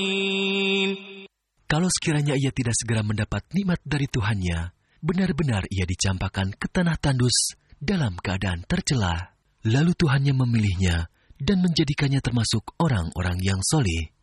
Kalau sekiranya ia tidak segera mendapat nikmat dari Tuhannya, benar-benar ia dicampakkan ke tanah tandus dalam keadaan tercela. Lalu Tuhannya memilihnya dan menjadikannya termasuk orang-orang yang soleh.